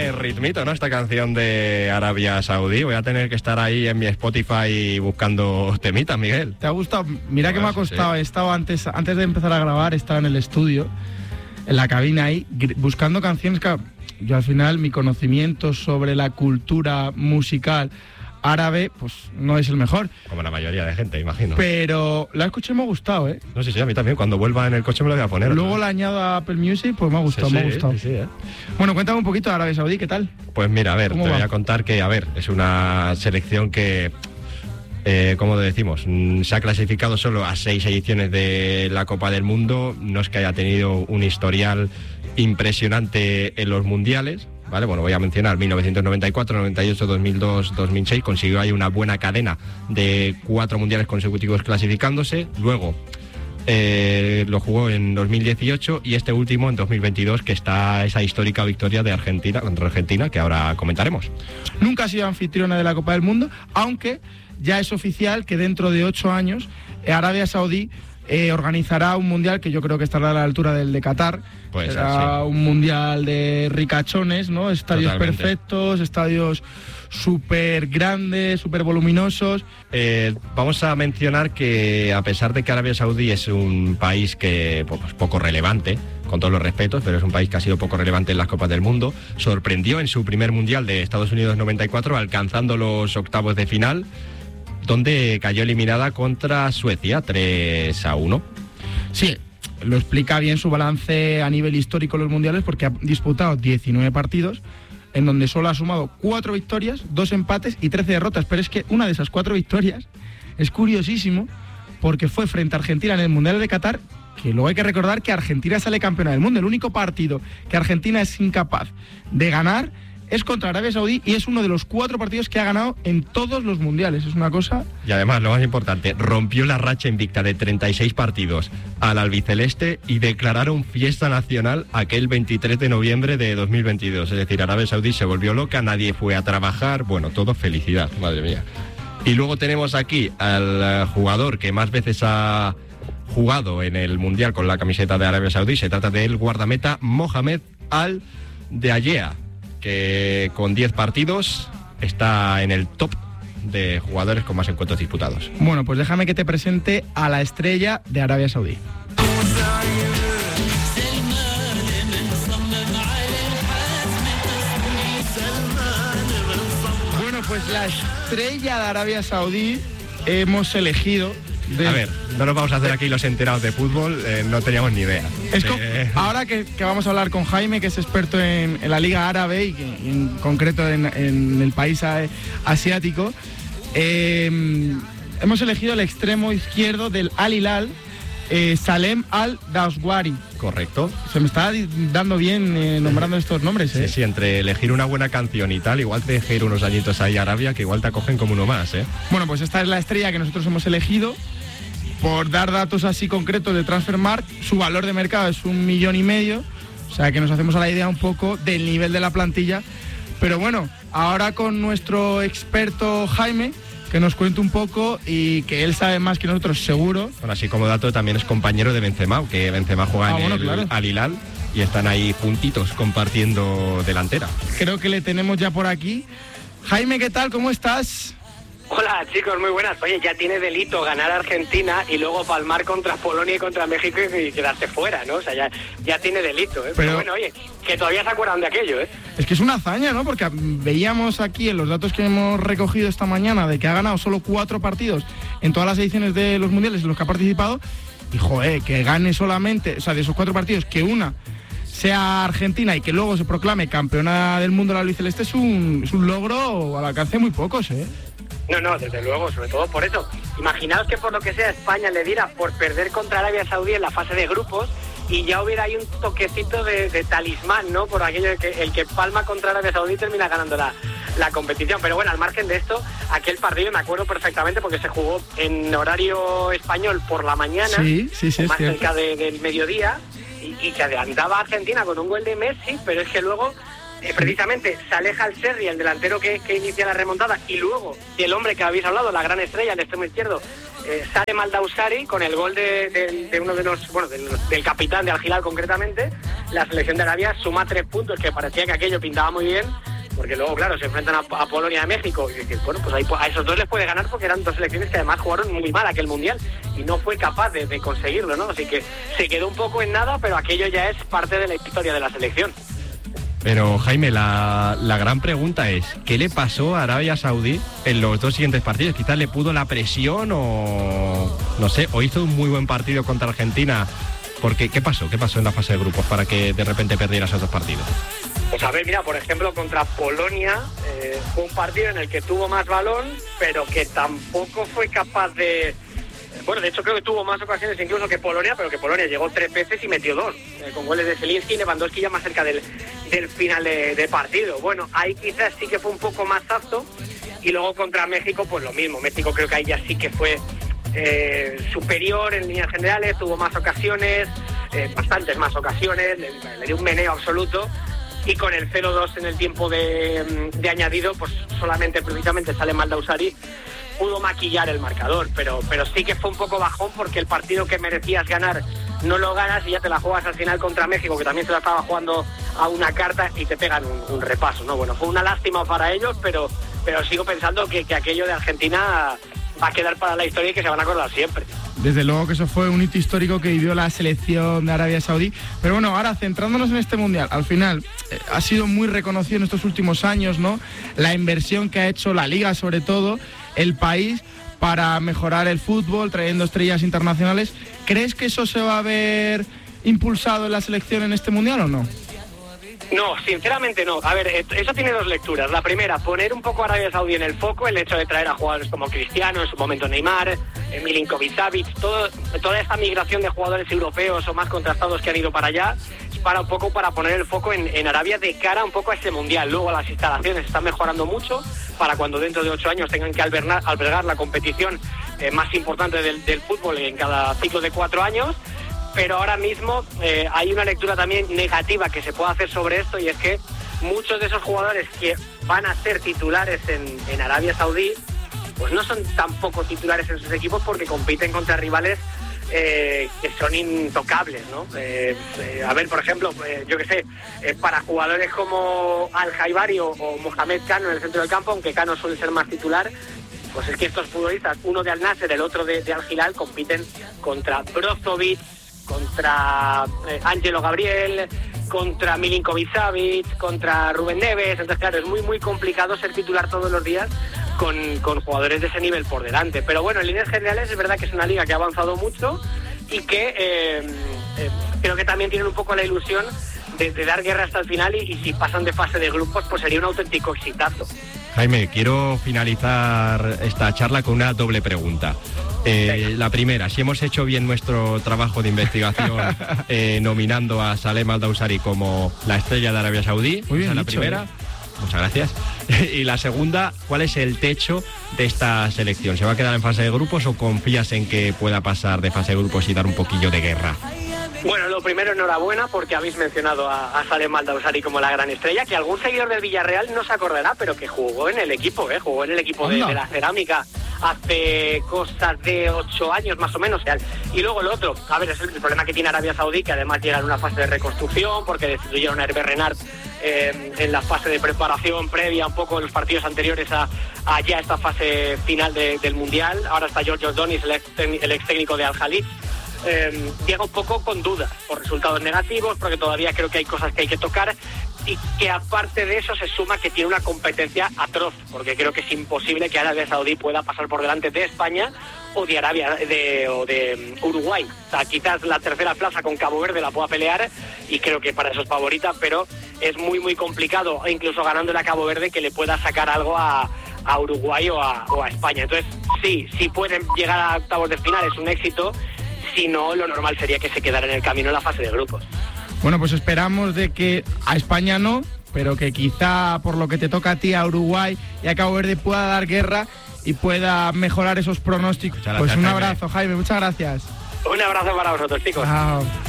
Tiene ritmito, ¿no? Esta canción de Arabia Saudí. Voy a tener que estar ahí en mi Spotify buscando temitas, Miguel. ¿Te ha gustado? Mira que me ha costado. Sí. He estado antes de empezar a grabar, estaba en el estudio, en la cabina ahí, buscando canciones que yo al final, mi conocimiento sobre la cultura musical árabe, pues no es el mejor. Como la mayoría de gente, imagino. Pero la escuché y me ha gustado, ¿eh? No sé, sí, a mí también. Cuando vuelva en el coche me lo voy a poner. Luego la añado a Apple Music, pues me ha gustado, me ha gustado. Sí, ¿eh? Bueno, cuéntame un poquito de Arabia Saudí, ¿qué tal? Pues mira, a ver, te voy a contar que, es una selección que, como decimos, se ha clasificado solo a 6 ediciones de la Copa del Mundo. No es que haya tenido un historial impresionante en los mundiales. Vale, bueno, voy a mencionar 1994, 98, 2002, 2006, consiguió ahí una buena cadena de 4 mundiales consecutivos clasificándose, luego lo jugó en 2018 y este último en 2022, que está esa histórica victoria de Argentina contra Argentina, que ahora comentaremos. Nunca ha sido anfitriona de la Copa del Mundo, aunque ya es oficial que dentro de 8 años Arabia Saudí organizará un mundial que yo creo que estará a la altura del de Qatar. Pues será un mundial de ricachones, ¿no? Estadios Totalmente. Perfectos, estadios súper grandes, súper voluminosos. Vamos a mencionar que a pesar de que Arabia Saudí es un país que pues, poco relevante, con todos los respetos, pero es un país que ha sido poco relevante en las Copas del Mundo, sorprendió en su primer mundial de Estados Unidos 94, alcanzando los octavos de final, donde cayó eliminada contra Suecia 3-1. Sí, lo explica bien su balance a nivel histórico en los mundiales, porque ha disputado 19 partidos, en donde solo ha sumado 4 victorias, 2 empates y 13 derrotas. Pero es que una de esas 4 victorias es curiosísimo, porque fue frente a Argentina en el Mundial de Qatar, que luego hay que recordar que Argentina sale campeona del mundo. El único partido que Argentina es incapaz de ganar es contra Arabia Saudí, y es uno de los 4 partidos que ha ganado en todos los mundiales. Es una cosa... Y además, lo más importante, rompió la racha invicta de 36 partidos al albiceleste y declararon fiesta nacional aquel 23 de noviembre de 2022. Es decir, Arabia Saudí se volvió loca, nadie fue a trabajar, bueno, todo felicidad, madre mía. Y luego tenemos aquí al jugador que más veces ha jugado en el Mundial con la camiseta de Arabia Saudí. Se trata del guardameta Mohamed Al-Deayea, que con 10 partidos está en el top de jugadores con más encuentros disputados. Bueno, pues déjame que te presente a la estrella de Arabia Saudí. Bueno, pues la estrella de Arabia Saudí hemos elegido... A ver, no nos vamos a hacer aquí los enterados de fútbol, no teníamos ni idea. Ahora que vamos a hablar con Jaime, que es experto en la Liga Árabe y en concreto en el país asiático, hemos elegido el extremo izquierdo del Al Hilal, Salem Al-Dawsari. Correcto. Se me está dando bien nombrando estos nombres, ¿eh? Sí, entre elegir una buena canción y tal, igual te deje ir unos añitos ahí a Arabia, que igual te acogen como uno más, ¿eh? Bueno, pues esta es la estrella que nosotros hemos elegido. Por dar datos así concretos de Transfermarkt, su valor de mercado es 1,5 millones, o sea que nos hacemos a la idea un poco del nivel de la plantilla. Pero bueno, ahora con nuestro experto Jaime, que nos cuente un poco y que él sabe más que nosotros, seguro. Bueno, así como dato, también es compañero de Benzema, que Benzema juega en Al Hilal y están ahí juntitos compartiendo delantera. Creo que le tenemos ya por aquí. Jaime, ¿qué tal? ¿Cómo estás? Hola chicos, muy buenas. Oye, ya tiene delito ganar a Argentina y luego palmar contra Polonia y contra México y quedarse fuera, ¿no? O sea, ya tiene delito, ¿eh? Pero bueno, oye, que todavía se acuerdan de aquello, ¿eh? Es que es una hazaña, ¿no? Porque veíamos aquí en los datos que hemos recogido esta mañana de que ha ganado solo 4 partidos en todas las ediciones de los mundiales en los que ha participado. Y joder, que gane solamente, o sea, de esos 4 partidos, que una sea Argentina y que luego se proclame campeona del mundo la albiceleste es un logro al alcance de muy pocos, ¿eh? No, desde luego, sobre todo por eso. Imaginaos que por lo que sea España le diera por perder contra Arabia Saudí en la fase de grupos y ya hubiera ahí un toquecito de talismán, ¿no? Por aquello de que el que palma contra Arabia Saudí termina ganando la competición. Pero bueno, al margen de esto, aquel partido me acuerdo perfectamente porque se jugó en horario español por la mañana, sí, más cerca del mediodía, y se adelantaba a Argentina con un gol de Messi, pero es que luego... precisamente se aleja el Serri, el delantero que inicia la remontada, y luego el hombre que habéis hablado, la gran estrella, el extremo izquierdo, Salem Al-Dawsari con el gol de uno de los, bueno, del capitán de Al Hilal concretamente. La selección de Arabia suma 3 puntos, que parecía que aquello pintaba muy bien, porque luego, claro, se enfrentan a Polonia y a México, y dices, bueno, pues ahí, a esos dos les puede ganar, porque eran dos selecciones que además jugaron muy mal aquel mundial y no fue capaz de conseguirlo, ¿no? Así que se quedó un poco en nada, pero aquello ya es parte de la historia de la selección. Pero Jaime, la gran pregunta es, ¿qué le pasó a Arabia Saudí en los 2 siguientes partidos? Quizás le pudo la presión o no sé, o hizo un muy buen partido contra Argentina. Porque, ¿qué pasó en la fase de grupos para que de repente perdiera esos 2 partidos? Pues a ver, mira, por ejemplo, contra Polonia fue un partido en el que tuvo más balón, pero que tampoco fue capaz de... Bueno, de hecho creo que tuvo más ocasiones incluso que Polonia, pero que Polonia llegó 3 veces y metió 2, con goles de Zielinski y Lewandowski ya más cerca del final de partido. Bueno, ahí quizás sí que fue un poco más apto, y luego contra México pues lo mismo. México creo que ahí ya sí que fue superior en líneas generales, tuvo más ocasiones, bastantes más ocasiones, le dio un meneo absoluto, y con el 0-2 en el tiempo de añadido, pues solamente precisamente Salem Al-Dawsari pudo maquillar el marcador, pero sí que fue un poco bajón, porque el partido que merecías ganar no lo ganas y ya te la juegas al final contra México, que también se la estaba jugando a una carta, y te pegan un repaso, ¿no? Bueno, fue una lástima para ellos, pero sigo pensando que aquello de Argentina va a quedar para la historia y que se van a acordar siempre. Desde luego que eso fue un hito histórico que vivió la selección de Arabia Saudí. Pero bueno, ahora centrándonos en este mundial, al final ha sido muy reconocido en estos últimos años, ¿no?, la inversión que ha hecho la Liga, sobre todo el país, para mejorar el fútbol, trayendo estrellas internacionales. ¿Crees que eso se va a ver impulsado en la selección en este mundial o no? No, sinceramente no. A ver, eso tiene 2 lecturas. La primera, poner un poco a Arabia Saudí en el foco, el hecho de traer a jugadores como Cristiano, en su momento Neymar, Milinkovic-Savic, toda esta migración de jugadores europeos o más contrastados que han ido para allá, es para un poco para poner el foco en Arabia de cara un poco a este mundial. Luego las instalaciones están mejorando mucho para cuando dentro de 8 años tengan que albergar la competición más importante del fútbol en cada ciclo de 4 años. Pero ahora mismo hay una lectura también negativa que se puede hacer sobre esto, y es que muchos de esos jugadores que van a ser titulares en Arabia Saudí, pues no son tampoco titulares en sus equipos, porque compiten contra rivales que son intocables, ¿no? A ver, por ejemplo, yo qué sé, para jugadores como Al-Jaibari o Mohamed Kano en el centro del campo, aunque Kano suele ser más titular, pues es que estos futbolistas, uno de Al-Nassr, el otro de Al Hilal, compiten contra Brozovic, contra Ángelo Gabriel, contra Milinkovic-Savic, contra Rubén Neves. Entonces, claro, es muy muy complicado ser titular todos los días con jugadores de ese nivel por delante. Pero bueno, en líneas generales es verdad que es una liga que ha avanzado mucho y que creo que también tienen un poco la ilusión de dar guerra hasta el final, y si pasan de fase de grupos, pues sería un auténtico exitazo. Jaime, quiero finalizar esta charla con una doble pregunta. La primera, si hemos hecho bien nuestro trabajo de investigación nominando a Salem Al-Dawsari como la estrella de Arabia Saudí. Muy bien, esa es la primera. Muchas gracias. Y la segunda, ¿cuál es el techo de esta selección? ¿Se va a quedar en fase de grupos o confías en que pueda pasar de fase de grupos y dar un poquillo de guerra? Bueno, lo primero, enhorabuena, porque habéis mencionado a Salem Al-Dawsari como la gran estrella, que algún seguidor del Villarreal no se acordará, pero que jugó en el equipo, jugó en el equipo de la Cerámica hace cosas de 8 años más o menos. Y luego lo otro, a ver, es el problema que tiene Arabia Saudí, que además llega en una fase de reconstrucción, porque destituyeron a Hervé Renard en la fase de preparación previa, un poco en los partidos anteriores a ya esta fase final del Mundial. Ahora está George Donis, el ex técnico de Al-Hilal. Llega un poco con dudas por resultados negativos, porque todavía creo que hay cosas que hay que tocar, y que aparte de eso se suma que tiene una competencia atroz, porque creo que es imposible que Arabia Saudí pueda pasar por delante de España o de de Uruguay. O sea, quizás la tercera plaza con Cabo Verde la pueda pelear, y creo que para eso es favorita, pero es muy muy complicado, incluso ganándole a Cabo Verde, que le pueda sacar algo a Uruguay o a España. Entonces sí pueden llegar a octavos de final, es un éxito. Si no, lo normal sería que se quedara en el camino en la fase de grupos. Bueno, pues esperamos de que a España no, pero que quizá por lo que te toca a ti, a Uruguay y a Cabo Verde, pueda dar guerra y pueda mejorar esos pronósticos. Muchas gracias, pues un Jaime. abrazo, Jaime, muchas gracias. Un abrazo para vosotros, chicos. Chao.